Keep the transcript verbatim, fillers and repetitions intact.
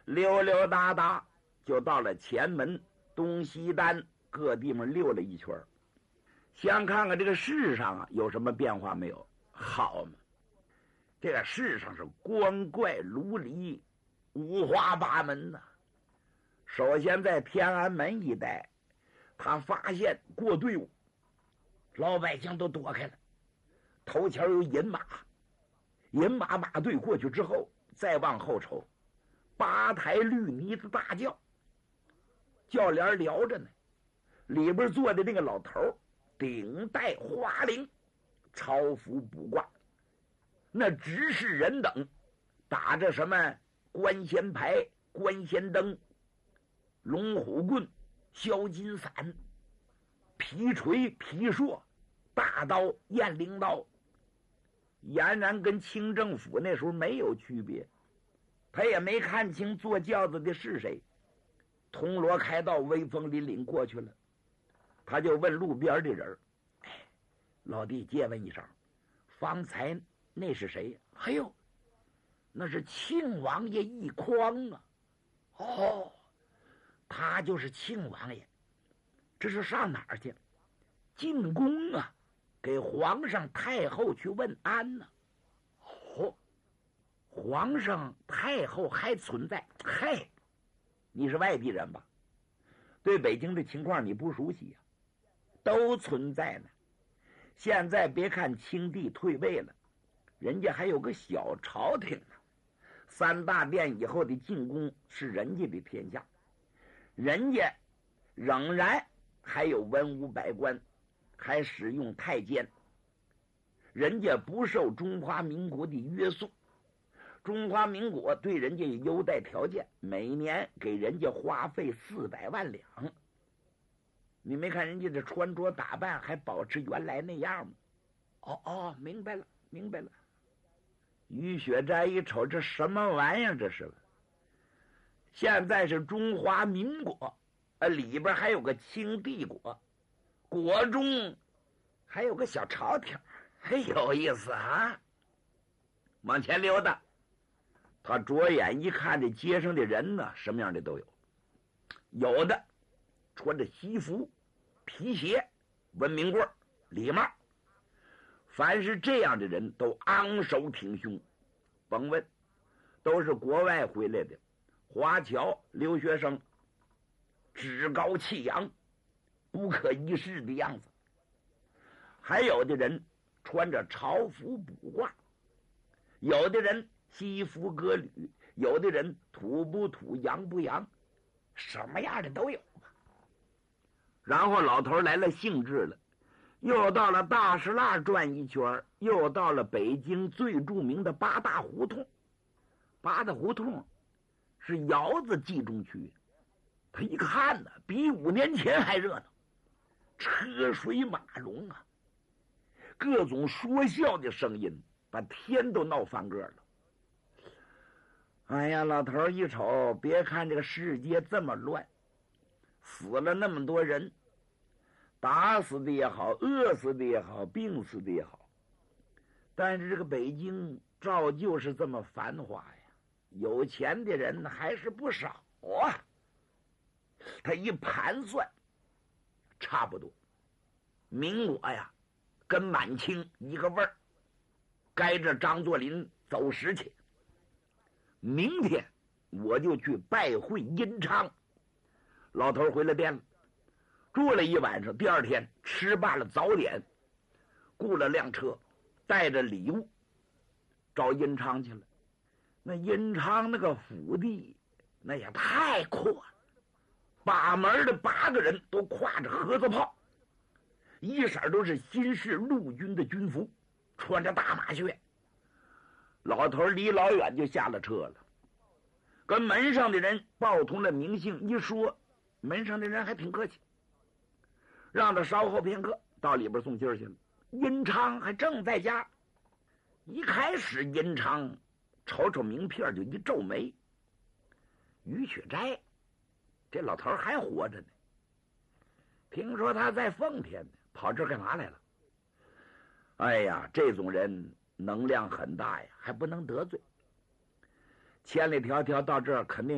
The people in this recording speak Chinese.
溜溜达达就到了前门、东西单各地方溜了一圈，想看看这个世上啊有什么变化没有。好嘛，这个世上是光怪陆离，五花八门呐、啊。首先在天安门一带，他发现过队伍，老百姓都躲开了，头前有银马，银马马队过去之后，再往后瞅，八抬绿呢子大轿，轿帘撩着呢，里边坐的那个老头顶戴花翎，朝服卜卦，那执事人等打着什么关仙牌、关仙灯、龙虎棍、削金伞、皮锤、皮槊、大刀、雁翎刀，俨然跟清政府那时候没有区别。他也没看清坐轿子的是谁，铜锣开道，威风凛凛过去了。他就问路边的人：“哎，老弟，借问一声，方才那是谁？”“哎呦，那是庆王爷奕匡啊！”“哦，他就是庆王爷，这是上哪儿去？”“进宫啊，给皇上太后去问安呢、啊。”“哦，皇上太后还存在？嗨，你是外地人吧？对北京的情况你不熟悉呀、啊？都存在呢。现在别看清帝退位了，人家还有个小朝廷呢。三大殿以后的进宫是人家的天下，人家仍然还有文武百官，还使用太监，人家不受中华民国的约束。中华民国对人家有优待条件，每年给人家花费四百万两。你没看人家这穿着打扮还保持原来那样吗？”“哦哦，明白了，明白了。”于雪斋一瞅，这什么玩意儿？这是现在是中华民国，呃，里边还有个清帝国，国中还有个小朝廷，很有意思啊。往前溜达，他着眼一看，这街上的人呢，什么样的都有，有的穿着西服、皮鞋、文明棍、礼帽，凡是这样的人都昂首挺胸，甭问，都是国外回来的华侨留学生，趾高气扬，不可一世的样子。还有的人穿着朝服卜卦，有的人西服革履，有的人土不土洋不洋，什么样的都有。然后老头来了兴致了，又到了大石栏转一圈，又到了北京最著名的八大胡同。八大胡同是窑子集中区，他一看呢，比五年前还热闹，车水马龙啊，各种说笑的声音把天都闹翻个了。哎呀，老头一瞅，别看这个世界这么乱，死了那么多人，打死的也好，饿死的也好，病死的也好，但是这个北京照旧是这么繁华呀，有钱的人还是不少啊。他一盘算，差不多民国呀跟满清一个味儿，该着张作霖走时去。明天我就去拜会殷昌。老头回了店了，住了一晚上，第二天吃罢了早点，雇了辆车，带着礼物找殷昌去了。那殷昌那个府邸那也太阔了，把门的八个人都挎着盒子炮，一色都是新式陆军的军服，穿着大马靴。老头离老远就下了车了，跟门上的人报通了名姓，一说，门上的人还挺客气，让他稍后片刻到里边送信去了。殷昌还正在家，一开始殷昌瞅瞅名片就一皱眉，于雪斋这老头还活着呢，听说他在奉天呢，跑这儿干嘛来了？哎呀，这种人能量很大呀，还不能得罪，千里迢迢到这儿肯定